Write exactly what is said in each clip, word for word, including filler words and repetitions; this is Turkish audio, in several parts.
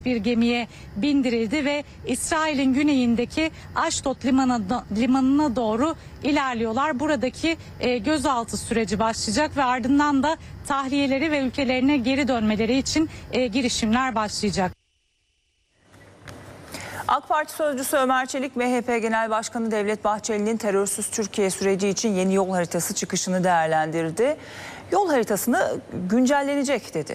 bir gemiye bindirildi ve İsrail'in güneyindeki Aşdod limanına, limanına doğru ilerliyorlar. Buradaki e, gözaltı süreci başlayacak ve ardından da tahliyeleri ve ülkelerine geri dönmeleri için e, girişimler başlayacak. AK Parti sözcüsü Ömer Çelik, M H P Genel Başkanı Devlet Bahçeli'nin terörsüz Türkiye süreci için yeni yol haritası çıkışını değerlendirdi. Yol haritasını güncellenecek dedi.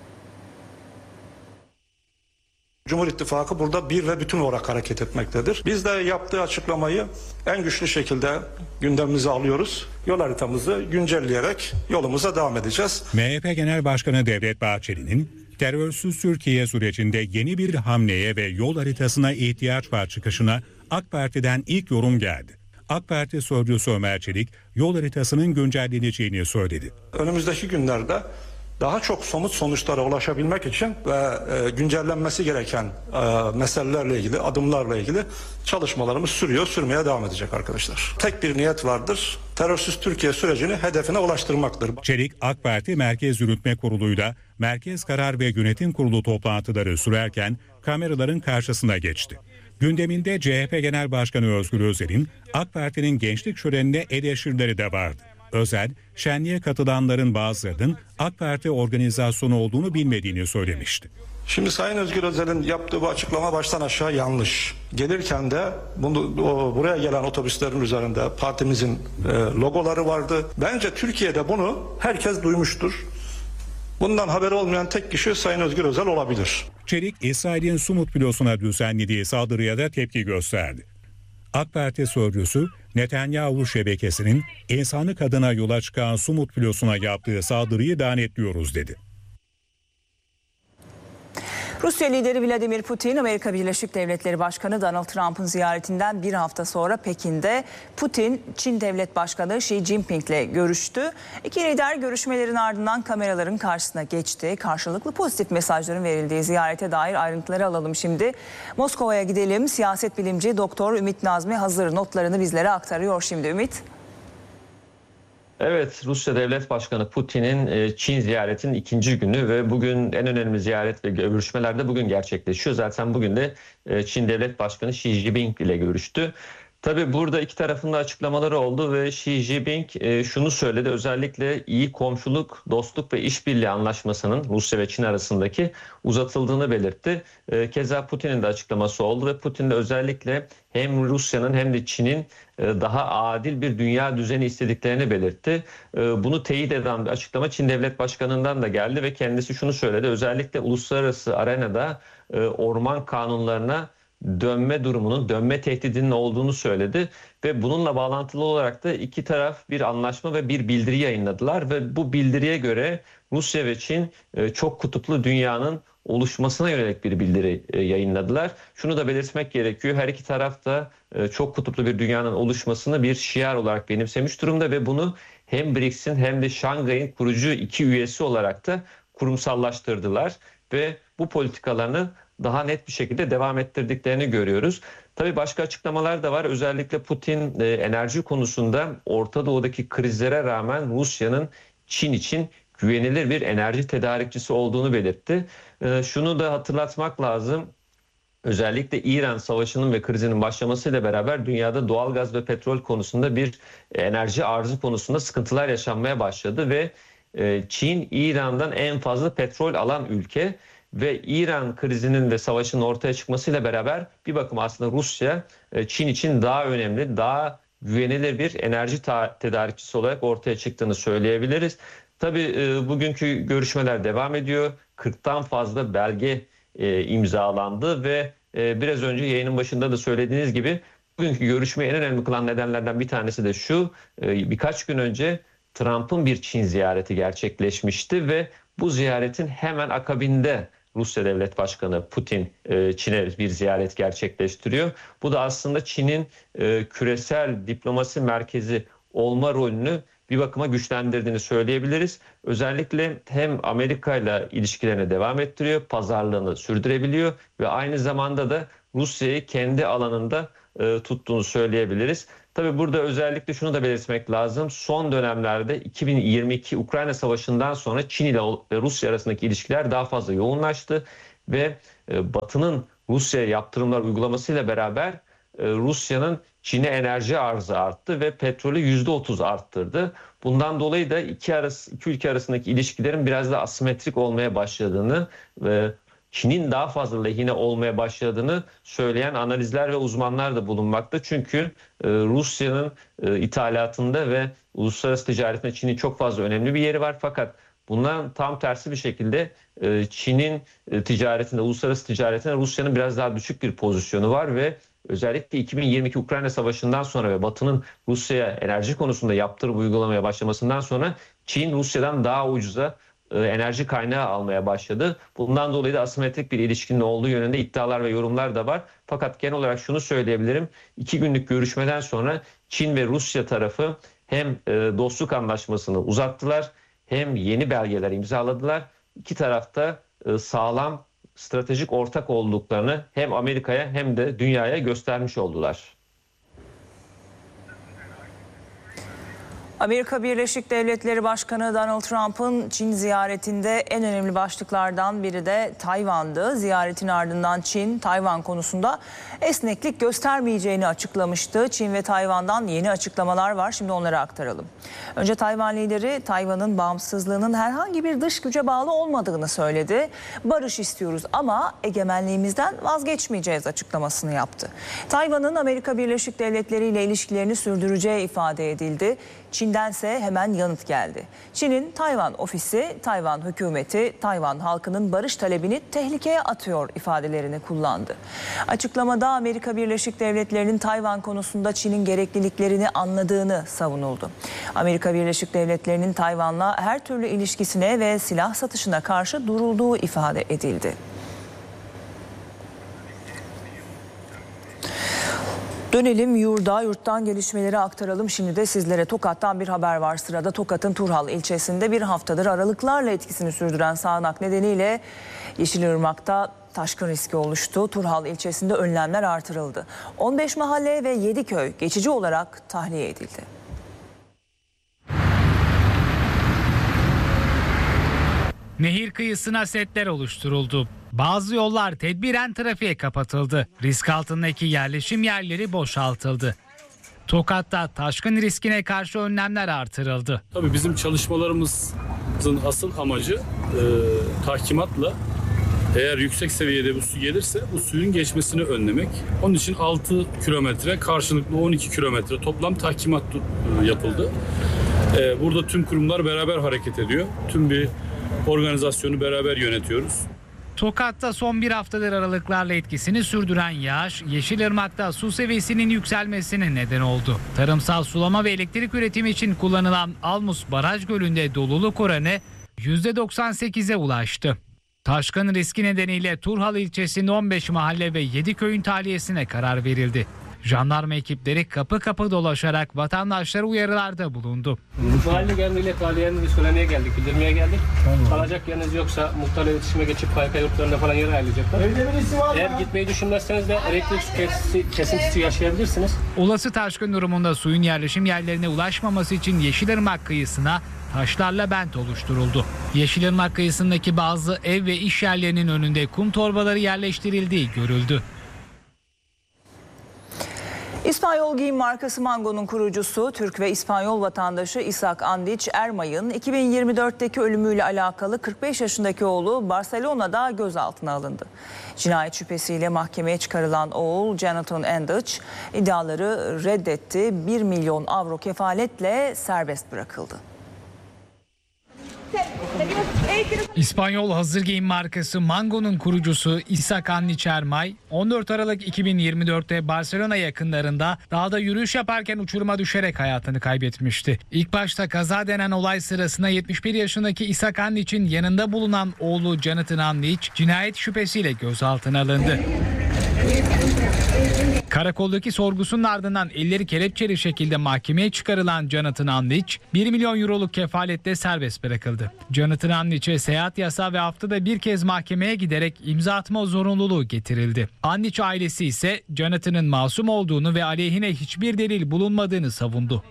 Cumhur İttifakı burada bir ve bütün olarak hareket etmektedir. Biz de yaptığı açıklamayı en güçlü şekilde gündemimize alıyoruz. Yol haritamızı güncelleyerek yolumuza devam edeceğiz. M H P Genel Başkanı Devlet Bahçeli'nin terörsüz Türkiye sürecinde yeni bir hamleye ve yol haritasına ihtiyaç var çıkışına AK Parti'den ilk yorum geldi. AK Parti sözcüsü Ömer Çelik yol haritasının güncelleneceğini söyledi. Önümüzdeki günlerde daha çok somut sonuçlara ulaşabilmek için ve e, güncellenmesi gereken e, meselelerle ilgili, adımlarla ilgili çalışmalarımız sürüyor, sürmeye devam edecek arkadaşlar. Tek bir niyet vardır, terörsüz Türkiye sürecini hedefine ulaştırmaktır. Çelik, AK Parti Merkez Yürütme Kurulu'yla Merkez Karar ve Yönetim Kurulu toplantıları sürerken kameraların karşısına geçti. Gündeminde C H P Genel Başkanı Özgür Özel'in AK Parti'nin gençlik şölenine eleştirileri de vardı. Özel, şenliğe katılanların bazılarının AK Parti organizasyonu olduğunu bilmediğini söylemişti. Şimdi Sayın Özgür Özel'in yaptığı bu açıklama baştan aşağı yanlış. Gelirken de bunu, o, buraya gelen otobüslerin üzerinde partimizin e, logoları vardı. Bence Türkiye'de bunu herkes duymuştur. Bundan haberi olmayan tek kişi Sayın Özgür Özel olabilir. Çelik, İsrail'in Sumut filosuna düzenlediği saldırıya da tepki gösterdi. AK Parti sözcüsü, Netanyahu şebekesinin insanlık adına yola çıkan Sumut filosuna yaptığı saldırıyı lanetliyoruz dedi. Rusya lideri Vladimir Putin, Amerika Birleşik Devletleri Başkanı Donald Trump'ın ziyaretinden bir hafta sonra Pekin'de Putin, Çin Devlet Başkanı Xi Jinping ile görüştü. İki lider görüşmelerin ardından kameraların karşısına geçti. Karşılıklı pozitif mesajların verildiği ziyarete dair ayrıntıları alalım şimdi. Moskova'ya gidelim. Siyaset bilimci Doktor Ümit Nazmi hazır, notlarını bizlere aktarıyor şimdi Ümit. Evet, Rusya Devlet Başkanı Putin'in Çin ziyaretinin ikinci günü ve bugün en önemli ziyaret ve görüşmeler de bugün gerçekleşiyor. Zaten bugün de Çin Devlet Başkanı Xi Jinping ile görüştü. Tabii burada iki tarafın da açıklamaları oldu ve Xi Jinping şunu söyledi. Özellikle iyi komşuluk, dostluk ve işbirliği anlaşmasının Rusya ve Çin arasındaki uzatıldığını belirtti. Keza Putin'in de açıklaması oldu ve Putin de özellikle hem Rusya'nın hem de Çin'in daha adil bir dünya düzeni istediklerini belirtti. Bunu teyit eden bir açıklama Çin Devlet Başkanı'ndan da geldi ve kendisi şunu söyledi. Özellikle uluslararası arenada orman kanunlarına dönme durumunun, dönme tehdidinin olduğunu söyledi ve bununla bağlantılı olarak da iki taraf bir anlaşma ve bir bildiri yayınladılar ve bu bildiriye göre Rusya ve Çin çok kutuplu dünyanın oluşmasına yönelik bir bildiri yayınladılar. Şunu da belirtmek gerekiyor. Her iki taraf da çok kutuplu bir dünyanın oluşmasını bir şiar olarak benimsemiş durumda ve bunu hem B R I C S'in hem de Şangay'ın kurucu iki üyesi olarak da kurumsallaştırdılar ve bu politikalarını daha net bir şekilde devam ettirdiklerini görüyoruz. Tabii başka açıklamalar da var. Özellikle Putin e, enerji konusunda Orta Doğu'daki krizlere rağmen Rusya'nın Çin için güvenilir bir enerji tedarikçisi olduğunu belirtti. E, şunu da hatırlatmak lazım. Özellikle İran Savaşı'nın ve krizinin başlamasıyla beraber dünyada doğalgaz ve petrol konusunda bir enerji arzı konusunda sıkıntılar yaşanmaya başladı ve e, Çin İran'dan en fazla petrol alan ülke. Ve İran krizinin ve savaşın ortaya çıkmasıyla beraber bir bakıma aslında Rusya Çin için daha önemli, daha güvenilir bir enerji tedarikçisi olarak ortaya çıktığını söyleyebiliriz. Tabii bugünkü görüşmeler devam ediyor. kırktan fazla belge imzalandı ve biraz önce yayının başında da söylediğiniz gibi bugünkü görüşmeyi en önemli kılan nedenlerden bir tanesi de şu. Birkaç gün önce Trump'ın bir Çin ziyareti gerçekleşmişti ve bu ziyaretin hemen akabinde Rusya Devlet Başkanı Putin Çin'e bir ziyaret gerçekleştiriyor. Bu da aslında Çin'in küresel diplomasi merkezi olma rolünü bir bakıma güçlendirdiğini söyleyebiliriz. Özellikle hem Amerika ile ilişkilerine devam ettiriyor, pazarlığını sürdürebiliyor ve aynı zamanda da Rusya'yı kendi alanında tuttuğunu söyleyebiliriz. Tabii burada özellikle şunu da belirtmek lazım. Son dönemlerde iki bin yirmi iki Ukrayna Savaşı'ndan sonra Çin ile ve Rusya arasındaki ilişkiler daha fazla yoğunlaştı. ve e, Batı'nın Rusya'ya yaptırımlar uygulamasıyla beraber e, Rusya'nın Çin'e enerji arzı arttı ve petrolü yüzde otuz arttırdı. Bundan dolayı da iki, arası, iki ülke arasındaki ilişkilerin biraz da asimetrik olmaya başladığını ve Çin'in daha fazla lehine olmaya başladığını söyleyen analizler ve uzmanlar da bulunmakta. Çünkü e, Rusya'nın e, ithalatında ve uluslararası ticaretinde Çin'in çok fazla önemli bir yeri var. Fakat bundan tam tersi bir şekilde e, Çin'in e, ticaretinde, uluslararası ticaretinde Rusya'nın biraz daha düşük bir pozisyonu var ve özellikle iki bin yirmi iki Ukrayna Savaşı'ndan sonra ve Batı'nın Rusya'ya enerji konusunda yaptırım uygulamaya başlamasından sonra Çin Rusya'dan daha ucuza enerji kaynağı almaya başladı. Bundan dolayı da asimetrik bir ilişkinin olduğu yönünde iddialar ve yorumlar da var. Fakat genel olarak şunu söyleyebilirim. İki günlük görüşmeden sonra Çin ve Rusya tarafı hem dostluk anlaşmasını uzattılar hem yeni belgeler imzaladılar. İki tarafta sağlam stratejik ortak olduklarını hem Amerika'ya hem de dünyaya göstermiş oldular. Amerika Birleşik Devletleri Başkanı Donald Trump'ın Çin ziyaretinde en önemli başlıklardan biri de Tayvan'dı. Ziyaretin ardından Çin, Tayvan konusunda esneklik göstermeyeceğini açıklamıştı. Çin ve Tayvan'dan yeni açıklamalar var. Şimdi onları aktaralım. Önce Tayvan lideri Tayvan'ın bağımsızlığının herhangi bir dış güce bağlı olmadığını söyledi. Barış istiyoruz ama egemenliğimizden vazgeçmeyeceğiz açıklamasını yaptı. Tayvan'ın Amerika Birleşik Devletleri ile ilişkilerini sürdüreceği ifade edildi. Çin'dense hemen yanıt geldi. Çin'in Tayvan ofisi, Tayvan hükümeti, Tayvan halkının barış talebini tehlikeye atıyor ifadelerini kullandı. Açıklamada Amerika Birleşik Devletleri'nin Tayvan konusunda Çin'in gerekliliklerini anladığını savunuldu. Amerika Birleşik Devletleri'nin Tayvan'la her türlü ilişkisine ve silah satışına karşı durulduğu ifade edildi. Dönelim yurda, yurttan gelişmeleri aktaralım. Şimdi de sizlere Tokat'tan bir haber var sırada. Tokat'ın Turhal ilçesinde bir haftadır aralıklarla etkisini sürdüren sağanak nedeniyle Yeşilırmak'ta taşkın riski oluştu. Turhal ilçesinde önlemler artırıldı. on beş mahalle ve yedi köy geçici olarak tahliye edildi. Nehir kıyısına setler oluşturuldu. Bazı yollar tedbiren trafiğe kapatıldı. Risk altındaki yerleşim yerleri boşaltıldı. Tokat'ta taşkın riskine karşı önlemler artırıldı. Tabii bizim çalışmalarımızın asıl amacı e, tahkimatla eğer yüksek seviyede bu su gelirse bu suyun geçmesini önlemek. Onun için altı kilometre karşılıklı on iki kilometre toplam tahkimat e, yapıldı. E, burada tüm kurumlar beraber hareket ediyor. Tüm bir organizasyonu beraber yönetiyoruz. Tokat'ta son bir haftadır aralıklarla etkisini sürdüren yağış, Yeşilırmak'ta su seviyesinin yükselmesine neden oldu. Tarımsal sulama ve elektrik üretimi için kullanılan Almus Baraj Gölü'nde doluluk oranı yüzde doksan sekize ulaştı. Taşkın riski nedeniyle Turhal ilçesinin on beş mahalle ve yedi köyün tahliyesine karar verildi. Jandarma ekipleri kapı kapı dolaşarak vatandaşlara uyarılarda bulundu. Mahalle geldiğiyle tahliyenin söylemeye geldik, bildirmeye geldik. Tamam. Kalacak yeriniz yoksa muhtarla iletişime geçip K Y K yurtlarında falan yer ayarlayacaklar. Eğer gitmeyi düşünmezseniz de elektrik kesintisi, kesintisi yaşayabilirsiniz. Olası taşkın durumunda suyun yerleşim yerlerine ulaşmaması için Yeşilırmak kıyısına taşlarla bent oluşturuldu. Yeşilırmak kıyısındaki bazı ev ve iş yerlerinin önünde kum torbaları yerleştirildiği görüldü. İspanyol giyim markası Mango'nun kurucusu, Türk ve İspanyol vatandaşı İshak Andiç Ermay'ın iki bin yirmi dörtteki ölümüyle alakalı kırk beş yaşındaki oğlu Barcelona'da gözaltına alındı. Cinayet şüphesiyle mahkemeye çıkarılan oğul Jonathan Andiç iddiaları reddetti. bir milyon avro kefaletle serbest bırakıldı. İspanyol hazır giyim markası Mango'nun kurucusu İshak Andiç Ermay, on dört Aralık iki bin yirmi dörtte Barcelona yakınlarında dağda yürüyüş yaparken uçuruma düşerek hayatını kaybetmişti. İlk başta kaza denen olay sırasında yetmiş bir yaşındaki İshak Andiç'in yanında bulunan oğlu Jonathan Andiç cinayet şüphesiyle gözaltına alındı. Karakoldaki sorgusunun ardından elleri kelepçeli şekilde mahkemeye çıkarılan Jonathan Anlich bir milyon euroluk kefaletle serbest bırakıldı. Jonathan Anlich'e seyahat yasağı ve haftada bir kez mahkemeye giderek imza atma zorunluluğu getirildi. Anlich ailesi ise Jonathan'ın masum olduğunu ve aleyhine hiçbir delil bulunmadığını savundu.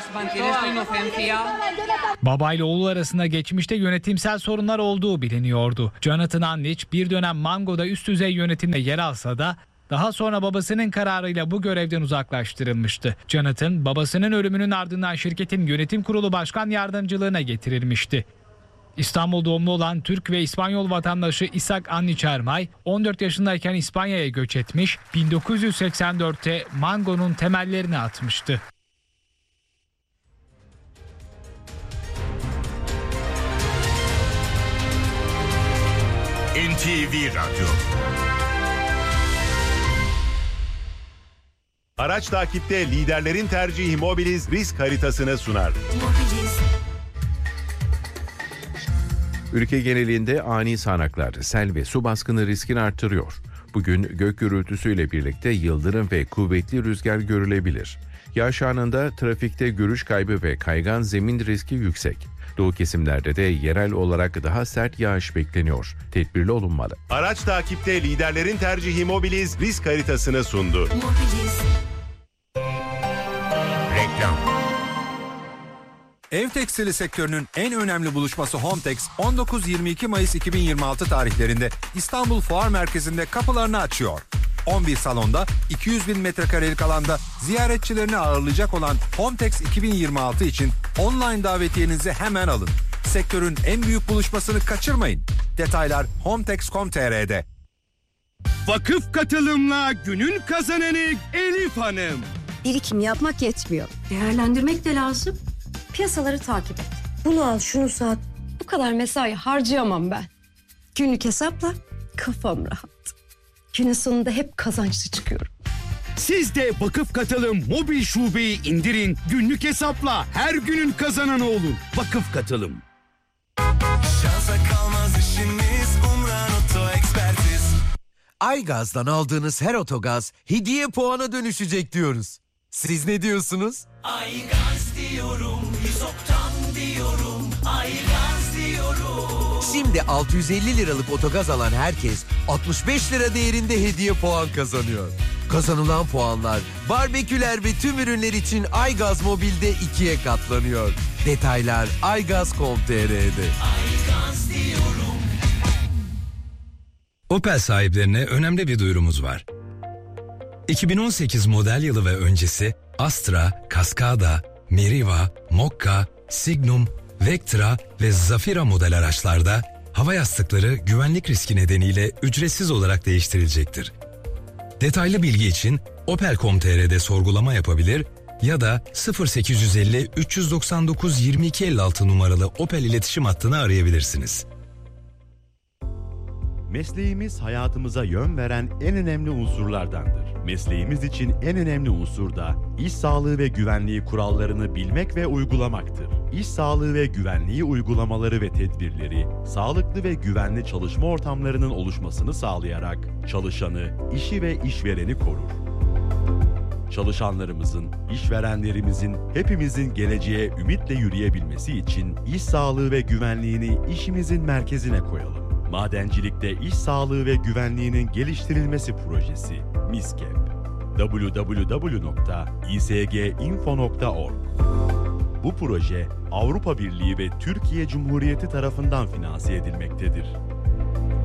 Baba ile oğlu arasında geçmişte yönetimsel sorunlar olduğu biliniyordu. Jonathan Anlich bir dönem Mango'da üst düzey yönetimde yer alsa da daha sonra babasının kararıyla bu görevden uzaklaştırılmıştı. Jonathan, babasının ölümünün ardından şirketin yönetim kurulu başkan yardımcılığına getirilmişti. İstanbul doğumlu olan Türk ve İspanyol vatandaşı İshak Anlich Ermay, on dört yaşındayken İspanya'ya göç etmiş, bin dokuz yüz seksen dörtte Mango'nun temellerini atmıştı. N T V Radyo. Araç takipte liderlerin tercihi Mobiliz risk haritasını sunar. Ülke genelinde ani sağanaklar, sel ve su baskını riskini artırıyor. Bugün gök gürültüsüyle birlikte yıldırım ve kuvvetli rüzgar görülebilir. Yağış anında trafikte görüş kaybı ve kaygan zemin riski yüksek. Doğu kesimlerde de yerel olarak daha sert yağış bekleniyor. Tedbirli olunmalı. Araç takipte liderlerin tercihi Mobiliz risk haritasını sundu. Mobiliz. Reklam. Ev tekstili sektörünün en önemli buluşması Hometex on dokuz yirmi iki Mayıs iki bin yirmi altı tarihlerinde İstanbul Fuar Merkezi'nde kapılarını açıyor. on bir salonda iki yüz bin metrekarelik alanda ziyaretçilerini ağırlayacak olan Hometex iki bin yirmi altı için online davetiyenizi hemen alın. Sektörün en büyük buluşmasını kaçırmayın. Detaylar hometex nokta com nokta t r'de. Vakıf katılımla günün kazananı Elif Hanım. Birikim yapmak yetmiyor. Değerlendirmek de lazım. Piyasaları takip et. Bunu al, şunu sat. Bu kadar mesai harcayamam ben. Günlük hesapla kafam rahat. Günün sonunda hep kazançlı çıkıyorum. Siz de Vakıf Katılım mobil şubeyi indirin. Günlük hesapla her günün kazananı olun. Vakıf Katılım. Şansa kalmaz işiniz, Umran Oto Ekspertiz. Aygaz'dan aldığınız her otogaz hediye puana dönüşecek diyoruz. Siz ne diyorsunuz? Aygaz diyorum, yüz oktan diyorum, Aygaz diyorum. Şimdi altı yüz elli liralık otogaz alan herkes altmış beş lira değerinde hediye puan kazanıyor. Kazanılan puanlar barbeküler ve tüm ürünler için Aygaz Mobil'de ikiye katlanıyor. Detaylar aygaz nokta com nokta t r'de. Aygaz diyorum. Opel sahiplerine önemli bir duyurumuz var. iki bin on sekiz model yılı ve öncesi Astra, Cascada, Meriva, Mokka, Signum, Vectra ve Zafira model araçlarda hava yastıkları güvenlik riski nedeniyle ücretsiz olarak değiştirilecektir. Detaylı bilgi için opel nokta com nokta t r'de sorgulama yapabilir ya da sıfır sekiz yüz elli üç yüz doksan dokuz yirmi iki elli altı numaralı Opel iletişim hattını arayabilirsiniz. Mesleğimiz hayatımıza yön veren en önemli unsurlardandır. Mesleğimiz için en önemli unsur da iş sağlığı ve güvenliği kurallarını bilmek ve uygulamaktır. İş sağlığı ve güvenliği uygulamaları ve tedbirleri, sağlıklı ve güvenli çalışma ortamlarının oluşmasını sağlayarak çalışanı, işi ve işvereni korur. Çalışanlarımızın, işverenlerimizin, hepimizin geleceğe ümitle yürüyebilmesi için iş sağlığı ve güvenliğini işimizin merkezine koyalım. Madencilikte iş sağlığı ve güvenliğinin geliştirilmesi projesi MİSKEP. double-u double-u double-u nokta i s g info nokta org. Bu proje Avrupa Birliği ve Türkiye Cumhuriyeti tarafından finanse edilmektedir.